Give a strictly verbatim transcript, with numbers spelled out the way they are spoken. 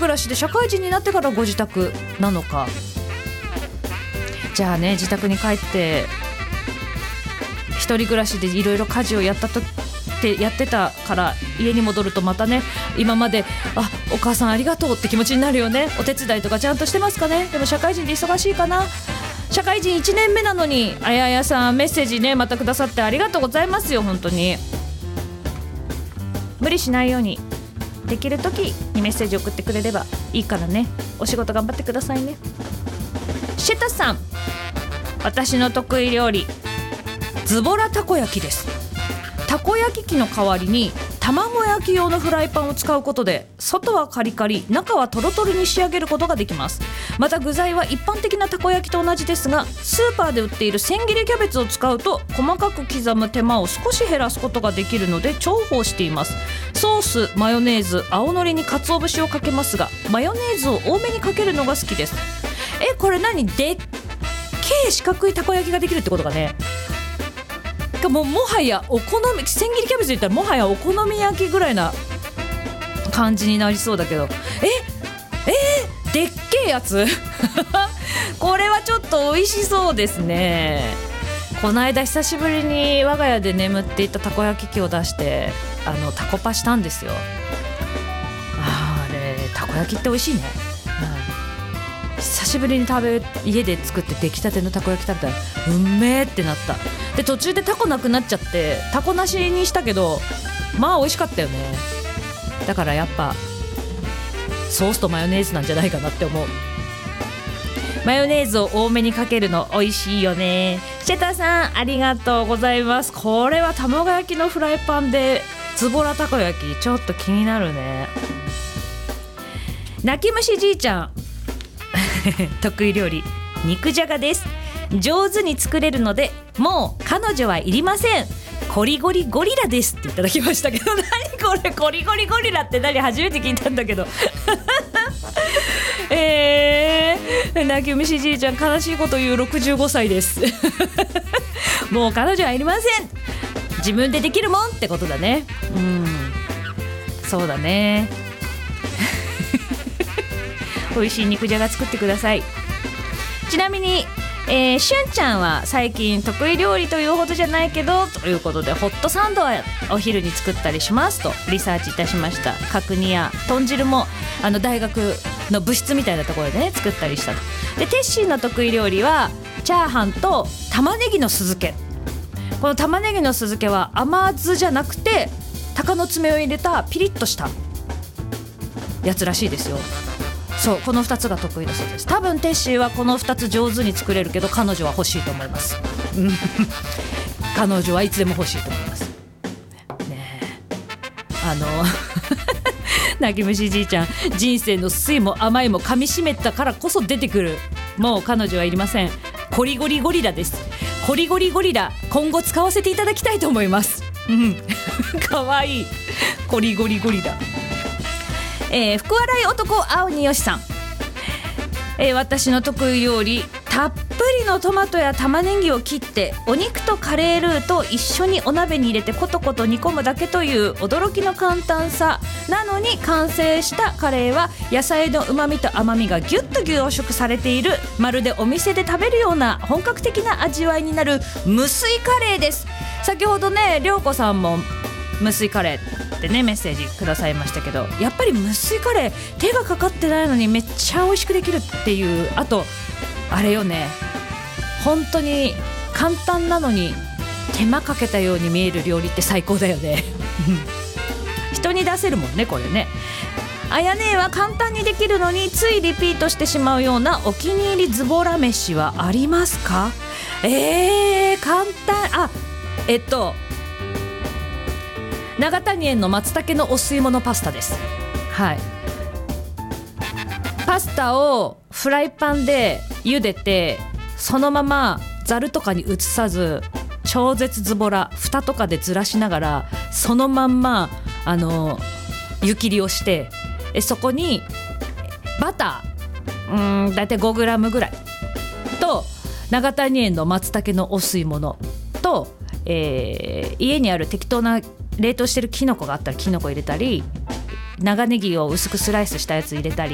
暮らしで社会人になってからご自宅なのか。じゃあね、自宅に帰って一人暮らしでいろいろ家事をやったとってやってたから家に戻るとまたね、今まであお母さんありがとうって気持ちになるよね。お手伝いとかちゃんとしてますかね。でも社会人で忙しいかな。社会人いちねんめなのにあややさんメッセージねまたくださってありがとうございますよ。本当に無理しないようにできる時にメッセージ送ってくれればいいからね。お仕事頑張ってくださいね。シェタさん、私の得意料理ズボラたこ焼きです。たこ焼き器の代わりに卵焼き用のフライパンを使うことで外はカリカリ中はトロトロに仕上げることができます。また具材は一般的なたこ焼きと同じですが、スーパーで売っている千切りキャベツを使うと細かく刻む手間を少し減らすことができるので重宝しています。ソース、マヨネーズ、青のりに鰹節をかけますがマヨネーズを多めにかけるのが好きです。えこれ何でっけえ四角いたこ焼きができるってことかね。もうもはやお好み千切りキャベツで言ったらもはやお好み焼きぐらいな感じになりそうだけど、ええー、でっけえやつこれはちょっと美味しそうですね。この間久しぶりに我が家で眠っていたたこ焼き器を出してあのタコパしたんですよ。あ, あれたこ焼きって美味しいね、うん、久しぶりに食べ家で作って出来たてのたこ焼き食べたらうめーってなった。で途中でタコなくなっちゃってタコなしにしたけどまあ美味しかったよね。だからやっぱソースとマヨネーズなんじゃないかなって思う。マヨネーズを多めにかけるの美味しいよね。シェタさんありがとうございます。これは卵焼きのフライパンでズボラたこ焼きちょっと気になるね。泣き虫じいちゃん得意料理肉じゃがです。上手に作れるのでもう彼女はいりません。コリゴリゴリラですっていただきましたけど何これコリゴリゴリラって何初めて聞いたんだけどえー、泣き虫じいちゃん悲しいこと言うろくじゅうごさいですもう彼女はいりません。自分でできるもんってことだね。うんそうだね美味しい肉じゃが作ってください。ちなみにえー、しゅんちゃんは最近得意料理というほどじゃないけどということでホットサンドはお昼に作ったりしますとリサーチいたしました。角煮や豚汁もあの大学の部室みたいなところでね作ったりしたと。でテッシーの得意料理はチャーハンと玉ねぎの酢漬け。この玉ねぎの酢漬けは甘酢じゃなくて鷹の爪を入れたピリッとしたやつらしいですよ。そうこのふたつが得意だそうです。多分テッシーはこのふたつ上手に作れるけど彼女は欲しいと思います彼女はいつでも欲しいと思いますねえあの泣き虫じいちゃん人生の酸いも甘いも噛み締めたからこそ出てくるもう彼女はいりません。コリゴリゴリラです。コリゴリゴリラ今後使わせていただきたいと思いますうんかわいいコリゴリゴリラ。えー、福笑い男青によしさん、えー、私の得意料理たっぷりのトマトや玉ねぎを切ってお肉とカレールーと一緒にお鍋に入れてコトコト煮込むだけという驚きの簡単さなのに完成したカレーは野菜の旨味と甘みがギュッと凝縮されているまるでお店で食べるような本格的な味わいになる無水カレーです。先ほどねりょうこさんも無水カレーってねメッセージくださいましたけどやっぱり無水カレー手がかかってないのにめっちゃ美味しくできるっていうあとあれよね本当に簡単なのに手間かけたように見える料理って最高だよね人に出せるもんねこれね。あやねは簡単にできるのについリピートしてしまうようなお気に入りズボラ飯はありますか。えー簡単あえっと長谷園の松茸のお吸い物パスタです。はいパスタをフライパンで茹でてそのままざるとかに移さず超絶ズボラ蓋とかでずらしながらそのまんまあの湯切りをしてえそこにバターうーんだいたい ごグラム ぐらいと長谷園の松茸のお吸い物と、えー、家にある適当な冷凍してるキノコがあったらキノコ入れたり長ネギを薄くスライスしたやつ入れたり